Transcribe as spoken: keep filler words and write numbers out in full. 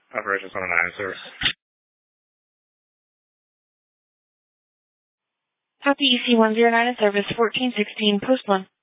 Operations one oh nine, service. Copy E C one oh nine in service, fourteen sixteen, post one.